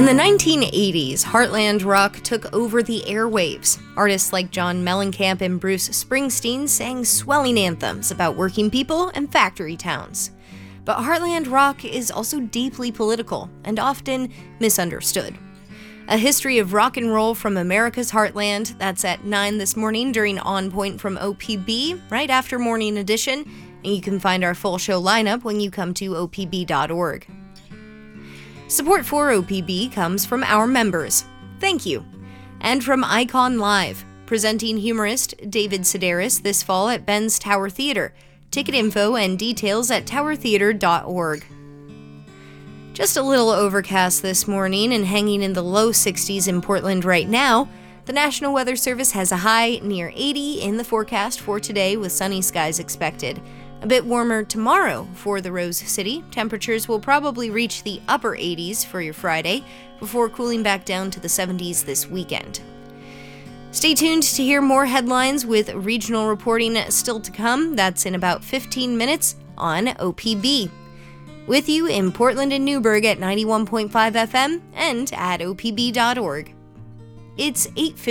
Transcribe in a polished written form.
In the 1980s, Heartland rock took over the airwaves. Artists like John Mellencamp and Bruce Springsteen sang swelling anthems about working people and factory towns. But Heartland rock is also deeply political and often misunderstood. A history of rock and roll from America's Heartland, that's at 9 this morning during On Point from OPB, right after Morning Edition, and you can find our full show lineup when you come to opb.org. Support for OPB comes from our members. Thank you. And from Icon Live, presenting humorist David Sedaris this fall at Ben's Tower Theater. Ticket info and details at towertheater.org. Just a little overcast this morning and hanging in the low 60s in Portland right now. The National Weather Service has a high near 80 in the forecast for today with sunny skies expected. A bit warmer tomorrow for the Rose City. Temperatures will probably reach the upper 80s for your Friday before cooling back down to the 70s this weekend. Stay tuned to hear more headlines with regional reporting still to come. That's in about 15 minutes on OPB. With you in Portland and Newburgh at 91.5 FM and at opb.org. It's 8:50.